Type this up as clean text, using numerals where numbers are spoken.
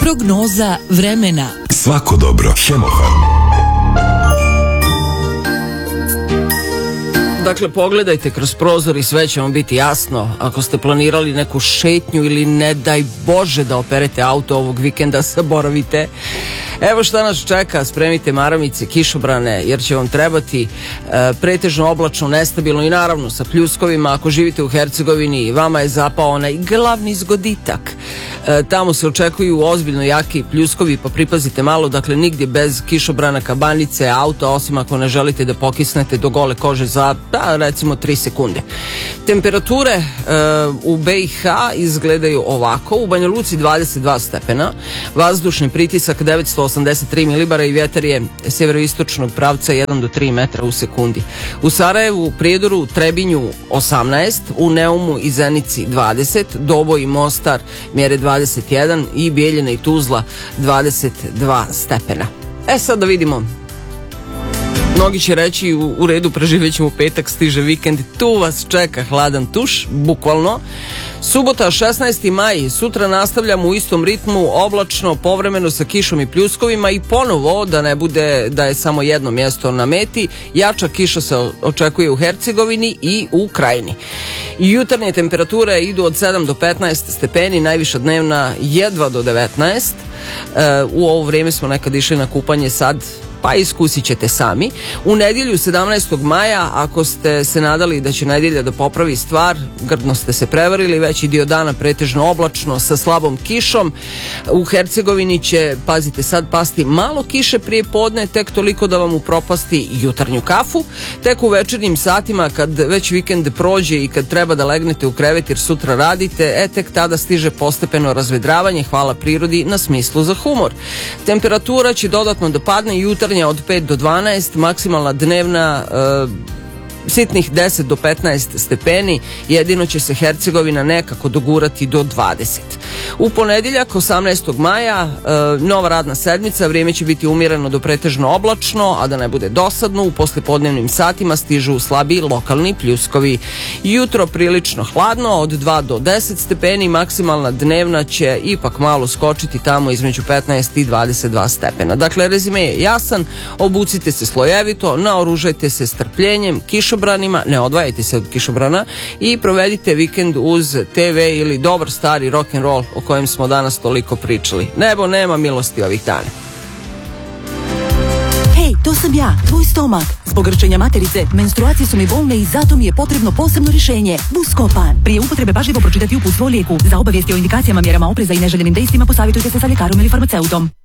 Prognoza vremena. Svako dobro. Hemofarm. Dakle, pogledajte kroz prozor i sve će vam biti jasno. Ako ste planirali neku šetnju ili ne daj Bože da operete auto ovog vikenda, zaboravite. Evo šta nas čeka, spremite maramice, kišobrane, jer će vam trebati pretežno oblačno, nestabilno i naravno sa pljuskovima. Ako živite u Hercegovini, vama je zapao onaj glavni zgoditak. Tamo se očekuju ozbiljno jaki pljuskovi, pa pripazite malo, dakle nigdje bez kišobrana, kabanice, auta, osim ako ne želite da pokisnete do gole kože za, recimo 3 sekunde. Temperature u BiH izgledaju ovako: u Banja Luci 22 stepena, vazdušni pritisak 983 milibara i vjetar je sjeveroistočnog pravca 1 do 3 metra u sekundi. U Sarajevu, Prijedoru, Trebinju 18, u Neumu i Zenici 20, Doboj i Mostar mjere 21 i Bijeljina i Tuzla 22 stepena. Sad da vidimo. Mnogi će reći u redu, preživjet ćemo petak, stiže vikend, tu vas čeka hladan tuš, bukvalno. Subota 16. maj, sutra nastavljamo u istom ritmu, oblačno, povremeno sa kišom i pljuskovima i ponovo, da ne bude da je samo jedno mjesto na meti, jača kiša se očekuje u Hercegovini i u Krajini. Jutarnje temperature idu od 7 do 15 stepeni, najviša dnevna jedva do 19. U ovo vrijeme smo nekad išli na kupanje, sad pa iskusit ćete sami. U nedjelju 17. maja, ako ste se nadali da će nedjelja da popravi stvar, grdno ste se prevarili, veći dio dana pretežno oblačno sa slabom kišom. U Hercegovini će, pazite sad, pasti malo kiše prije podne, tek toliko da vam upropasti jutarnju kafu. Tek u večernjim satima, kad već vikend prođe i kad treba da legnete u krevet jer sutra radite, tek tada stiže postepeno razvedravanje, hvala prirodi na smislu za humor. Temperatura će dodatno da padne, jutarnja od 5 do 12, maksimalna dnevna sitnih 10 do 15 stepeni, jedino će se Hercegovina nekako dogurati do 20. U ponedjeljak 18. maja nova radna sedmica, vrijeme će biti umjereno do pretežno oblačno, a da ne bude dosadno, u poslijepodnevnim satima stižu slabi lokalni pljuskovi. Jutro prilično hladno, od 2 do 10 stepeni, maksimalna dnevna će ipak malo skočiti tamo između 15 i 22 stepena. Dakle, rezime je jasan, obucite se slojevito, naoružajte se strpljenjem, kišobranima, ne odvajajte se od kišobrana i provedite vikend uz TV ili dobar stari rock'n'roll o kojem smo danas toliko pričali. Nebo nema milosti ovih dana. Hej, to sam ja, tvoj stomak. Zbog grčenja materice, menstruacije su mi bolne i zato mi je potrebno posebno rješenje. Buscopan. Prije upotrebe pažljivo pročitati uputstvo o lijeku. Za obavijesti o indikacijama, mjerama opreza i neželjenim dejstvima posavjetujte se sa ljekarom ili farmaceutom.